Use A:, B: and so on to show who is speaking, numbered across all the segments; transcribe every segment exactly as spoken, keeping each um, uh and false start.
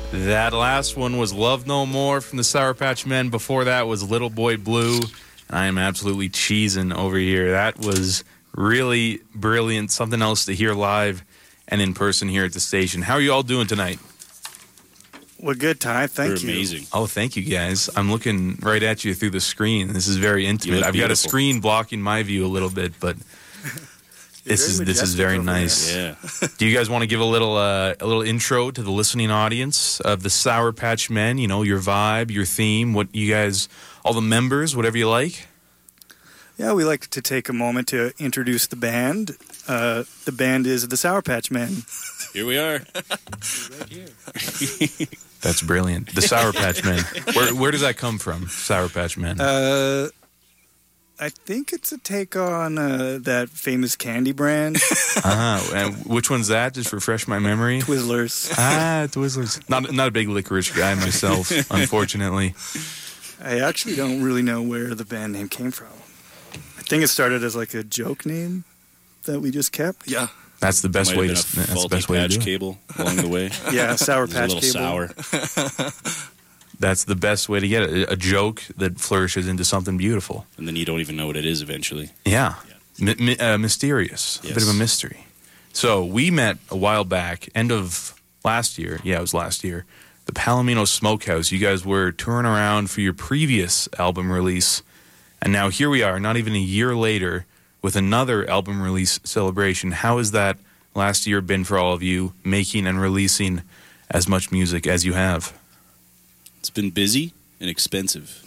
A: That last one was Love No More from the Sour Patch Men. Before that was Little Boy Blue. I am absolutely cheesing over here. That was really brilliant. Something else to hear live and in person here at the station. How are you all doing tonight?
B: Well, good, Ty. Thank
C: You're
B: you.
C: amazing.
A: Oh, thank you, guys. I'm looking right at you through the screen. This is very intimate. I've
C: beautiful.
A: got a screen blocking my view a little bit, but this is this is very nice.
C: Yeah.
A: Do you guys want to give a little uh, a little intro to the listening audience of the Sour Patch Men? You know, your vibe, your theme, what you guys, all the members, whatever you like.
B: Yeah, we like to take a moment to introduce the band. Uh, the band is the Sour Patch Men.
C: Here we are.
B: Right here.
A: That's brilliant. The Sour Patch Men. Where where does that come from? Sour Patch Men.
B: Uh, I think it's a take on uh, that famous candy brand,
A: Ah, and which one's that? Just refresh my memory.
B: Twizzlers.
A: Ah, Twizzlers. Not not a big licorice guy myself, unfortunately.
B: I actually don't really know where the band name came from. I think it started as like a joke name that we just kept.
C: Yeah.
A: That's the best
C: Might
A: way
C: have
A: to.
C: been a
A: That's the
C: faulty
A: best way to
C: patch
A: do it.
C: cable along the way.
B: Yeah, Sour
C: It was a
B: Patch
C: little
B: Cable.
C: sour.
A: That's the best way to get it. A joke that flourishes into something beautiful.
C: And then you don't even know what it is eventually.
A: Yeah, Mi- mi- uh, mysterious. A bit of a
C: Yes.
A: mystery. So we met a while back, end of last year. Yeah, it was last year. The Palomino Smokehouse. You guys were touring around for your previous album release, and now here we are, not even a year later, with another album release celebration. How has that last year been for all of you, making and releasing as much music as you have?
C: It's been busy and expensive.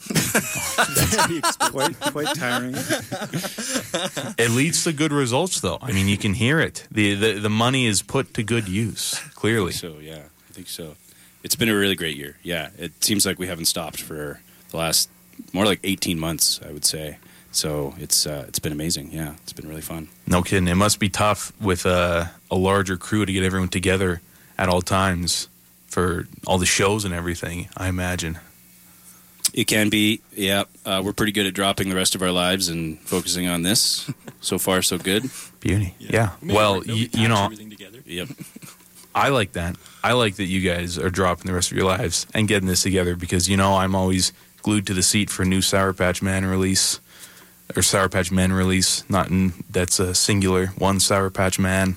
B: quite, quite tiring.
A: It leads to good results, though. I mean, you can hear it. The, the the money is put to good use, clearly.
C: So, yeah, I think so. It's been a really great year. Yeah, it seems like we haven't stopped for the last more like eighteen months, I would say. So it's uh, it's been amazing. Yeah, it's been really fun.
A: No kidding. It must be tough with a, a larger crew to get everyone together at all times for all the shows and everything, I imagine.
C: It can be, yeah. Uh, we're pretty good at dropping the rest of our lives and focusing on this. So far, so good.
A: Beauty. Yeah.
D: We made
A: Well,
D: it work, though.
A: you,
D: We
A: you
D: patched
A: know,
D: everything together.
C: Yep.
A: I like that. I like that you guys are dropping the rest of your lives and getting this together because, you know, I'm always glued to the seat for a new Sour Patch Man release. Or Sour Patch Men release, not in, that's a singular, one Sour Patch Man.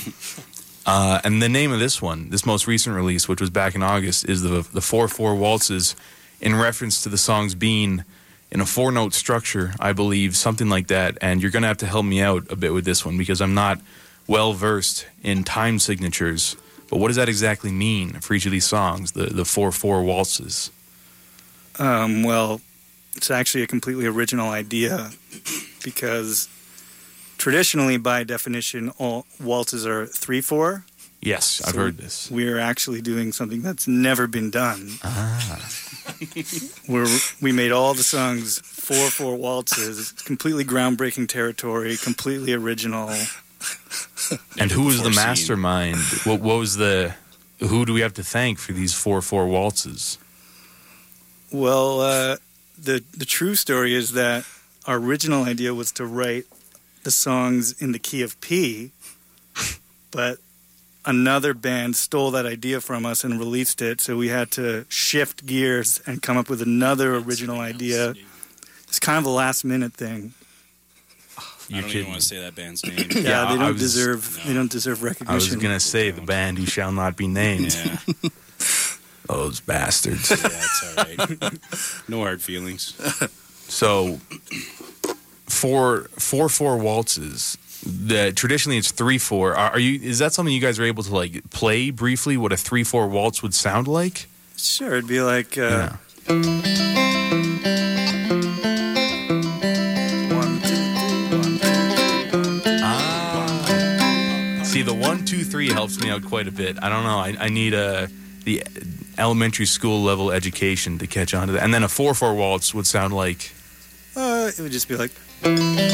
A: Uh, and the name of this one, this most recent release, which was back in August, is the the four four Waltzes, in reference to the songs being in a four-note structure, I believe, something like that. And you're going to have to help me out a bit with this one because I'm not well-versed in time signatures. But what does that exactly mean for each of these songs, the the four four Waltzes?
B: Um, well, it's actually a completely original idea because traditionally, by definition, all waltzes are three four.
A: Yes, I've
B: So
A: heard this.
B: We're actually doing something that's never been done.
A: Ah.
B: We're, we made all the songs four four waltzes, completely groundbreaking territory, completely original.
A: And who was the
C: foreseen.
A: mastermind? What, what was the? Who do we have to thank for these four four waltzes?
B: Well, uh, the the true story is that our original idea was to write the songs in the key of P, but another band stole that idea from us and released it, so we had to shift gears and come up with another original idea. It's kind of a last-minute thing.
C: I don't even want to say that band's name.
B: Yeah,
A: Yeah,
B: they
A: I
B: don't
A: was-
B: deserve they don't deserve
A: I was
B: recognition.
A: gonna say the band who shall not be named.
C: Yeah,
A: Those bastards.
C: yeah, it's all right. No hard feelings.
A: So, for four four waltzes, the traditionally it's three four. Are, are you? Is that something you guys are able to like play briefly? What a three four waltz would sound like?
B: Sure, it'd be like uh,
A: Yeah.
B: one, two, three, one, two, three, one, two.
A: Ah. See, the one two three helps me out quite a bit. I don't know. I, I need a the elementary school level education to catch on to that. And then a four four waltz would sound like.
B: Uh, it would just be like.
A: Ah,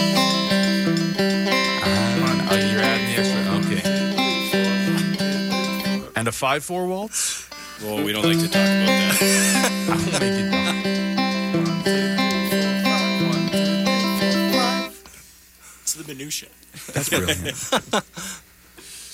A: oh, you're adding the extra. Okay. And a five four waltz.
C: Well, we don't like to talk about that.
A: I'll make it.
D: It's the minutia.
A: That's brilliant.